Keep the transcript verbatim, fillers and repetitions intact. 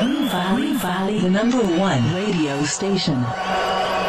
Green Valley Valley, the number one radio station.